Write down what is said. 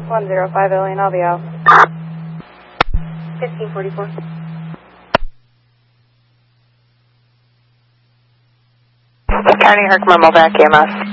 105 Alien, I'll be out. 1544. County Herc Mobile back EMS.